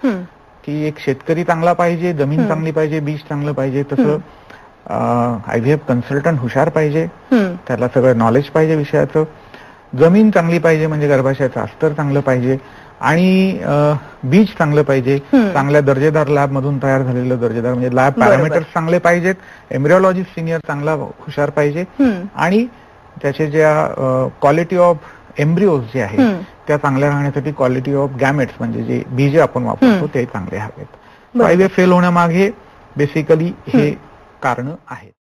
की एक शेतकरी चांगला पाहिजे, जमीन चांगली पाहिजे, बीज चांगलं पाहिजे, तसं IVF कन्सल्टंट हुशार पाहिजे, त्याला सगळं नॉलेज पाहिजे विषयाचं, जमीन चांगली पाहिजे म्हणजे गर्भाशयाचं अस्तर चांगलं पाहिजे आणि बीज चांगलं पाहिजे, चांगल्या दर्जेदार लॅब मधून तयार झालेलं दर्जेदार म्हणजे लॅब पॅरामीटर्स चांगले पाहिजेत, एम्ब्रिओलॉजिस्ट सिनियर चांगला हुशार पाहिजे आणि त्याचे ज्या क्वालिटी ऑफ एम्ब्रिओज जे आहे त्या चांगल्या राहण्यासाठी क्वालिटी ऑफ गॅमेट्स म्हणजे जे बीज आपण वापरतो ते चांगले हवेत. IVF फेल होण्यामागे बेसिकली हे कारण आहेत.